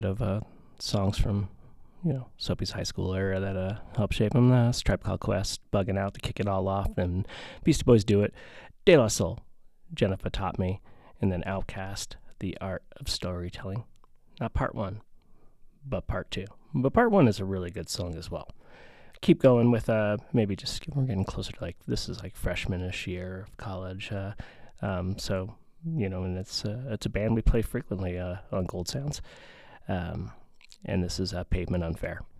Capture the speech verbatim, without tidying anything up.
of uh, songs from you know Soapy's high school era that uh, helped shape him. Uh, Stripe Called Quest, Bugging Out to kick it all off, and Beastie Boys Do It, De La Soul, Jennifer Taught Me, and then Outcast, The Art of Storytelling. Not part one, but part two. But part one is a really good song as well. Keep going with uh maybe just we're getting closer to like this is like freshmanish year of college. Uh, um, so you know, and it's uh, it's a band we play frequently uh, on Gold Sounds. Um, and this is uh, Pavement Unfair.